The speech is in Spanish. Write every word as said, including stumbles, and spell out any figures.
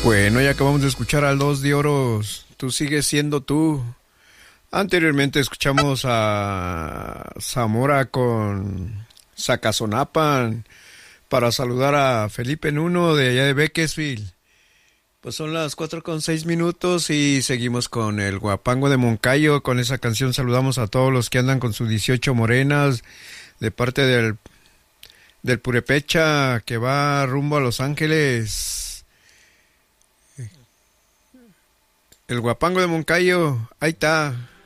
Bueno, ya acabamos de escuchar al Dos de Oros. Tú sigues siendo tú. Anteriormente escuchamos a Zamora con Sacazonapan para saludar a Felipe Nuno de allá de Bequesville. Pues son las cuatro con seis minutos y seguimos con el Guapango de Moncayo. Con esa canción saludamos a todos los que andan con sus dieciocho morenas de parte del, del Purepecha que va rumbo a Los Ángeles. El Guapango de Moncayo, ahí está.